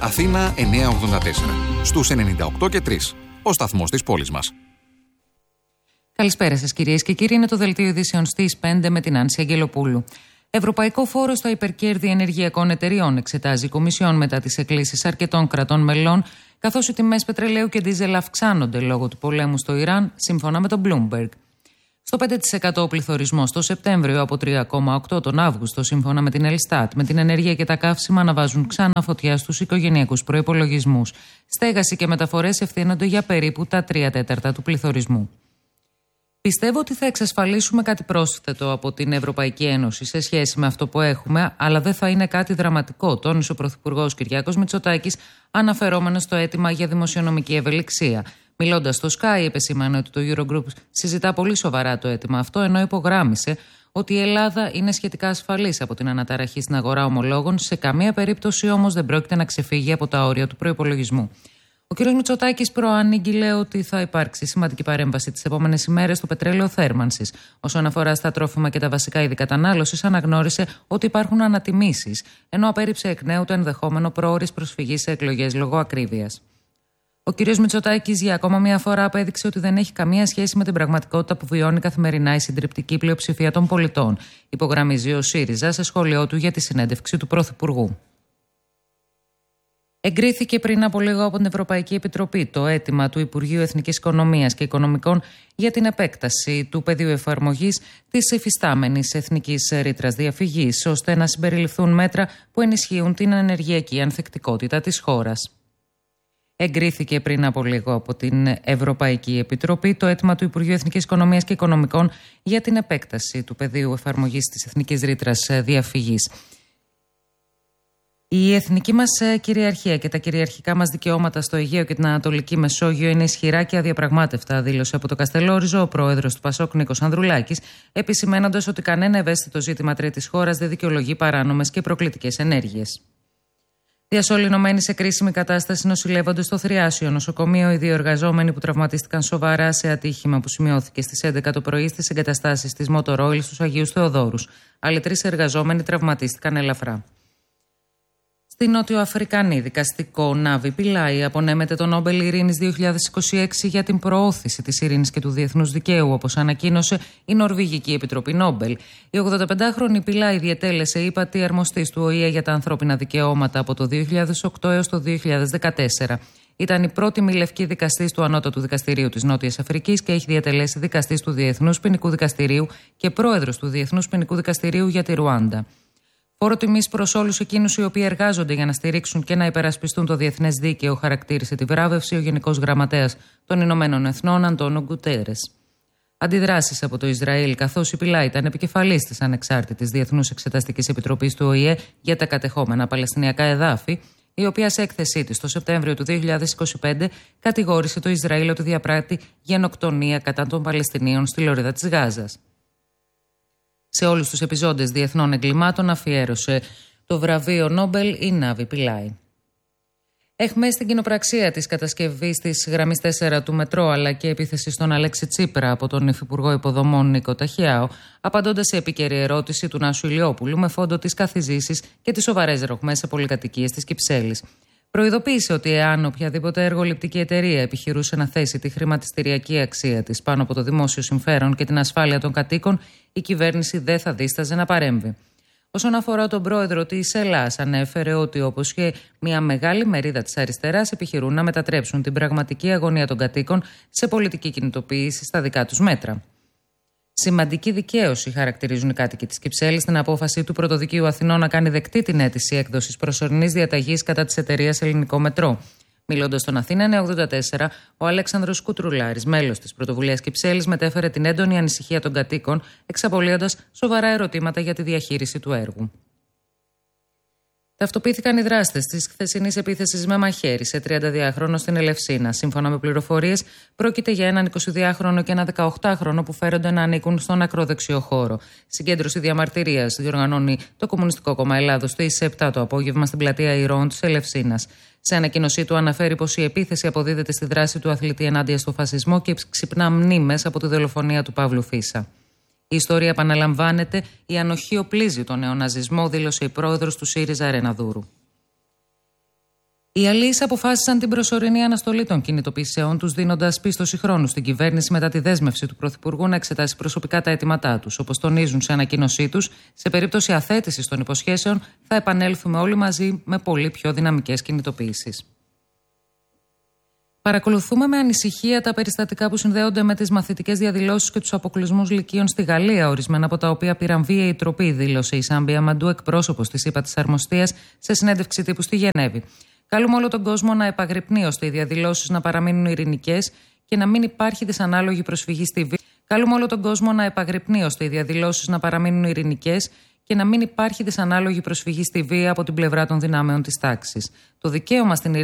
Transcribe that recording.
Αθήνα 984. Στους 98 και 3. Ο σταθμός της πόλης μας. Καλησπέρα σας κυρίες και κύριοι. Είναι το δελτίο ειδήσεων στις 5 με την Άνση Αγγελοπούλου. Ευρωπαϊκό φόρο στα υπερκέρδη ενεργειακών εταιριών εξετάζει η Κομισιόν μετά τις εκκλήσεις αρκετών κρατών μελών, καθώς οι τιμές πετρελαίου και ντίζελ αυξάνονται λόγω του πολέμου στο Ιράν, σύμφωνα με τον Bloomberg. Στο 5% ο πληθωρισμός το Σεπτέμβριο από 3,8% τον Αύγουστο, σύμφωνα με την Ελστάτ, με την ενέργεια και τα καύσιμα να βάζουν ξανά φωτιά στους οικογενειακούς προϋπολογισμούς. Στέγαση και μεταφορές ευθύνονται για περίπου τα 3/4 του πληθωρισμού. Πιστεύω ότι θα εξασφαλίσουμε κάτι πρόσθετο από την Ευρωπαϊκή Ένωση σε σχέση με αυτό που έχουμε, αλλά δεν θα είναι κάτι δραματικό, τόνισε ο Πρωθυπουργός Κυριάκος Μητσοτάκης, αναφερόμενος στο αίτημα για δημοσιονομική ευελιξία. Μιλώντας στο Sky, επεσήμανε ότι το Eurogroup συζητά πολύ σοβαρά το αίτημα αυτό, ενώ υπογράμμισε ότι η Ελλάδα είναι σχετικά ασφαλής από την αναταραχή στην αγορά ομολόγων, σε καμία περίπτωση όμως δεν πρόκειται να ξεφύγει από τα όρια του προϋπολογισμού. Ο κ. Μητσοτάκης προανήγγειλε ότι θα υπάρξει σημαντική παρέμβαση τις επόμενες ημέρες στο πετρέλαιο θέρμανσης. Όσον αφορά στα τρόφιμα και τα βασικά είδη κατανάλωσης, αναγνώρισε ότι υπάρχουν ανατιμήσεις, ενώ απέρριψε εκ νέου το ενδεχόμενο πρόωρης προσφυγής σε εκλογές λόγω ακρίβειας. Ο κ. Μητσοτάκης για ακόμα μια φορά απέδειξε ότι δεν έχει καμία σχέση με την πραγματικότητα που βιώνει καθημερινά η συντριπτική πλειοψηφία των πολιτών, υπογραμμίζει ο ΣΥΡΙΖΑ σε σχόλιο του για τη συνέντευξη του Πρωθυπουργού. Εγκρίθηκε πριν από λίγο από την Ευρωπαϊκή Επιτροπή το αίτημα του Υπουργείου Εθνικής Οικονομίας και Οικονομικών για την επέκταση του πεδίου εφαρμογής της υφιστάμενης εθνικής ρήτρας διαφυγής, ώστε να συμπεριληφθούν μέτρα που ενισχύουν την ενεργειακή ανθεκτικότητα της χώρας. Εγκρίθηκε πριν από λίγο από την Ευρωπαϊκή Επιτροπή το αίτημα του Υπουργείου Εθνικής Οικονομίας και Οικονομικών για την επέκταση του πεδίου εφαρμογής της εθνικής ρήτρας διαφυγής. Η εθνική μας κυριαρχία και τα κυριαρχικά μας δικαιώματα στο Αιγαίο και την Ανατολική Μεσόγειο είναι ισχυρά και αδιαπραγμάτευτα, δήλωσε από το Καστελόριζο ο πρόεδρος του Πασόκ Νίκος Ανδρουλάκης, επισημένοντας ότι κανένα ευαίσθητο ζήτημα τρίτης χώρας δεν δικαιολογεί παράνομες και προκλητικές ενέργειες. Διασωληνωμένοι σε κρίσιμη κατάσταση νοσηλεύονται στο Θριάσιο νοσοκομείο οι δύο εργαζόμενοι που τραυματίστηκαν σοβαρά σε ατύχημα που σημειώθηκε στις 11 το πρωί στις εγκαταστάσεις της Motor Oil στους Αγίους Θεοδόρους. Άλλοι 3 εργαζόμενοι τραυματίστηκαν ελαφρά. Στη Νότιο-Αφρικανή δικαστικό Νάβι Πιλάι απονέμεται το Νόμπελ Ειρήνης 2026 για την προώθηση της ειρήνης και του διεθνούς δικαίου, όπως ανακοίνωσε η Νορβηγική Επιτροπή Νόμπελ. Η 85χρονη Πιλάι διετέλεσε ύπατη αρμοστής του ΟΗΕ για τα ανθρώπινα δικαιώματα από το 2008 έως το 2014. Ήταν η πρώτη μη λευκή δικαστής του Ανώτατου Δικαστηρίου της Νότιας Αφρικής και έχει διατελέσει δικαστής του Διεθνούς Ποινικού Δικαστηρίου και πρόεδρος του Διεθνούς Ποινικού Δικαστηρίου για τη Ρουάντα. Φόρο τιμής προς όλους εκείνους οι οποίοι εργάζονται για να στηρίξουν και να υπερασπιστούν το διεθνές δίκαιο, χαρακτήρισε τη βράβευση ο Γενικός Γραμματέας των Ηνωμένων Εθνών Αντώνιο Γκουτέρες. Αντιδράσεις από το Ισραήλ, καθώς η Πιλάι ήταν επικεφαλής της Ανεξάρτητης Διεθνούς Εξεταστικής Επιτροπής του ΟΗΕ για τα κατεχόμενα Παλαιστινιακά εδάφη, η οποία σε έκθεσή της το Σεπτέμβριο του 2025 κατηγόρησε το Ισραήλ ότι διαπράττει γενοκτονία κατά των Παλαιστινίων στη λωρίδα της Γάζας. Σε όλους τους επιζώντες διεθνών εγκλημάτων αφιέρωσε το βραβείο Νόμπελ η Νάβι Πιλάι. Έχμες στην κοινοπραξία της κατασκευής της γραμμής 4 του μετρό αλλά και επίθεση στον Αλέξη Τσίπρα από τον Υφυπουργό Υποδομών Νίκο Ταχιάο, απαντώντας σε επίκαιρη ερώτηση του Νάσου Ηλιόπουλου με φόντο τις καθιζήσεις και τις σοβαρές ρογμές σε πολυκατοικίες της Κυψέλης. Προειδοποίησε ότι εάν οποιαδήποτε εργοληπτική εταιρεία επιχειρούσε να θέσει τη χρηματιστηριακή αξία της πάνω από το δημόσιο συμφέρον και την ασφάλεια των κατοίκων, η κυβέρνηση δεν θα δίσταζε να παρέμβει. Όσον αφορά τον πρόεδρο της Ελλάς, ανέφερε ότι όπως και μια μεγάλη μερίδα της αριστεράς επιχειρούν να μετατρέψουν την πραγματική αγωνία των κατοίκων σε πολιτική κινητοποίηση στα δικά τους μέτρα. Σημαντική δικαίωση χαρακτηρίζουν οι κάτοικοι της Κυψέλης στην απόφαση του Πρωτοδικείου Αθηνών να κάνει δεκτή την αίτηση έκδοσης προσωρινής διαταγής κατά της εταιρείας Ελληνικό Μετρό. Μιλώντας στον Αθήνα 984, ο Αλέξανδρος Κουτρουλάρης, μέλος της Πρωτοβουλίας Κυψέλης, μετέφερε την έντονη ανησυχία των κατοίκων, εξαπολύοντας σοβαρά ερωτήματα για τη διαχείριση του έργου. Ταυτοποιήθηκαν οι δράστες της χθεσινής επίθεσης με μαχαίρι σε 32χρονο στην Ελευσίνα. Σύμφωνα με πληροφορίες, πρόκειται για έναν 22χρονο και ένα 18χρονο που φέρονται να ανήκουν στον ακροδεξιό χώρο. Συγκέντρωση διαμαρτυρίας διοργανώνει το Κομμουνιστικό Κόμμα Ελλάδος στις 7 το απόγευμα στην πλατεία Ηρώων της Ελευσίνας. Σε ανακοίνωσή του αναφέρει πως η επίθεση αποδίδεται στη δράση του αθλητή ενάντια στο φασισμό και ξυπνά μνήμες από τη δολοφονία του Παύλου Φίσα. Η ιστορία επαναλαμβάνεται, η ανοχή οπλίζει τον νεοναζισμό, δήλωσε η πρόεδρος του ΣΥΡΙΖΑ Ρένα Δούρου. Οι αλείς αποφάσισαν την προσωρινή αναστολή των κινητοποιήσεών τους, δίνοντας πίστοση χρόνου στην κυβέρνηση μετά τη δέσμευση του Πρωθυπουργού να εξετάσει προσωπικά τα αιτήματά τους. Όπως τονίζουν σε ανακοίνωσή τους, σε περίπτωση αθέτησης των υποσχέσεων, θα επανέλθουμε όλοι μαζί με πολύ πιο δυναμικές κινητοποιήσεις. Παρακολουθούμε με ανησυχία τα περιστατικά που συνδέονται με τις μαθητικές διαδηλώσεις και τους αποκλεισμούς λυκείων στη Γαλλία, ορισμένα από τα οποία πήραν βίαιη τροπή, δήλωσε η Σάμπια Μαντού, εκπρόσωπος της ΥΠΑ-της-Αρμοστίας, σε συνέντευξη τύπου στη Γενέβη. Καλούμε όλο τον κόσμο να επαγρυπνεί ώστε οι διαδηλώσεις να παραμείνουν ειρηνικές και να μην υπάρχει δυσανάλογη προσφυγή στη βία. Καλούμε όλο τον κόσμο να επαγρυπνεί ώστε οι διαδηλώσεις να παραμείνουν ειρηνικές και να μην υπάρχει δυσανάλογη προσφυγή στη βία από την πλευρά των δυνάμεων της τάξης. Το δικαίωμα στην